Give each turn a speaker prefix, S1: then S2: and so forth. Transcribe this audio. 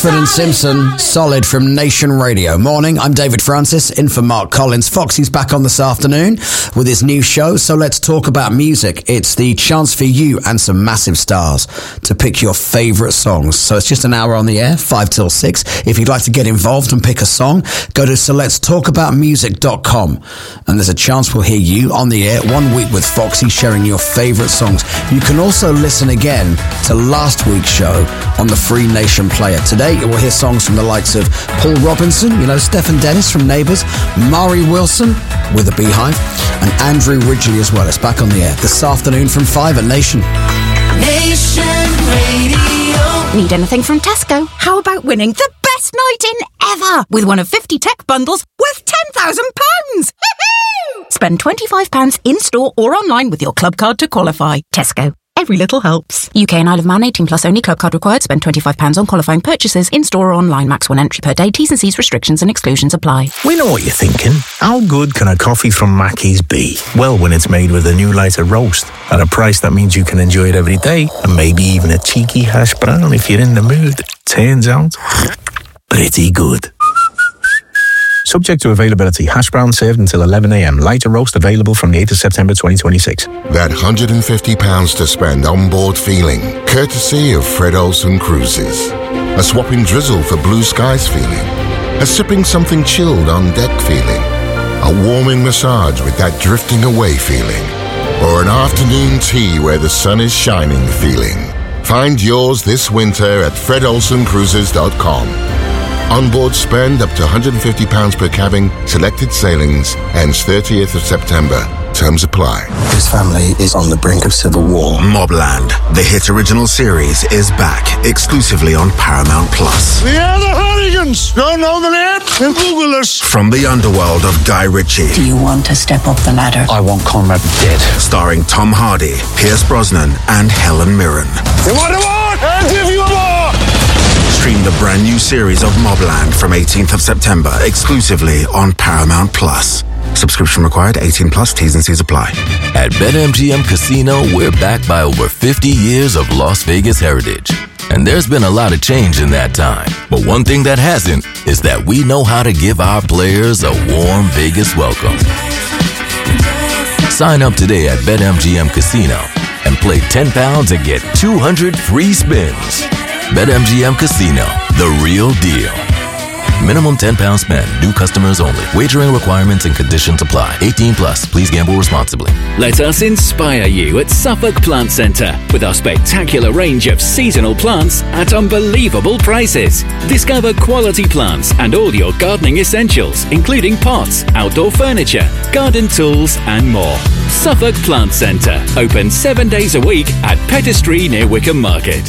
S1: Ashford and Simpson, Solid from Nation Radio. Morning, I'm David Francis, in for Mark Collins. Foxy's back on this afternoon with his new show, so let's talk about music. It's the chance for you and some massive stars to pick your favourite songs. So it's just an hour on the air, 5 till 6. If you'd like to get involved and pick a song, go to let'stalkaboutmusic.com and there's a chance we'll hear you on the air 1 week with Foxy sharing your favourite songs. You can also listen again to last week's show on the Free Nation Player. Today you will hear songs from the likes of Paul Robinson, Stephen Dennis from Neighbours, Mari Wilson with a Beehive, and Andrew Ridgeley as well. It's back on the air this afternoon from 5 at Nation.
S2: Nation Radio.
S3: Need anything from Tesco? How about winning the best night in ever with one of 50 tech bundles worth £10,000? Spend £25 in-store or online with your club card to qualify. Tesco. Every little helps. UK and Isle of Man, 18 plus only. Club card required. Spend £25 on qualifying purchases in-store or online. Max 1 entry per day. T's and C's, restrictions and exclusions apply.
S4: We know what you're thinking. How good can a coffee from Mackey's be? Well, when it's made with a new lighter roast at a price that means you can enjoy it every day, and maybe even a cheeky hash brown if you're in the mood. Turns out, pretty good. Subject to availability. Hash brown served until 11 a.m. Lighter roast available from the 8th of September 2026.
S5: That £150 to spend on board feeling, courtesy of Fred Olsen Cruises. A swapping drizzle for blue skies feeling. A sipping something chilled on deck feeling. A warming massage with that drifting away feeling. Or an afternoon tea where the sun is shining feeling. Find yours this winter at fredolsencruises.com. Onboard spend up to £150 per cabin, selected sailings, ends 30th of September. Terms apply.
S6: This family is on the brink of civil war.
S7: Mobland, the hit original series, is back exclusively on Paramount Plus.
S8: We are the Hooligans! Don't know the name? Then Google us.
S7: From the underworld of Guy Ritchie.
S9: Do you want to step up the ladder?
S6: I want Conrad dead.
S7: Starring Tom Hardy, Pierce Brosnan, and Helen Mirren.
S8: You want a war? I'll give you a war!
S7: Stream the brand new series of Mobland from 18th of September exclusively on Paramount Plus. Subscription required, 18 plus, T's and C's apply.
S10: At BetMGM Casino, we're backed by over 50 years of Las Vegas heritage. And there's been a lot of change in that time. But one thing that hasn't is that we know how to give our players a warm Vegas welcome. Sign up today at BetMGM Casino and play £10 and get 200 free spins. BetMGM Casino, the real deal. Minimum £10 spend. New customers only. Wagering requirements and conditions apply. 18 plus. Please gamble responsibly.
S11: Let us inspire you at Suffolk Plant Centre with our spectacular range of seasonal plants at unbelievable prices. Discover quality plants and all your gardening essentials, including pots, outdoor furniture, garden tools and more. Suffolk Plant Centre. Open 7 days a week at Pettistry near Wickham Market.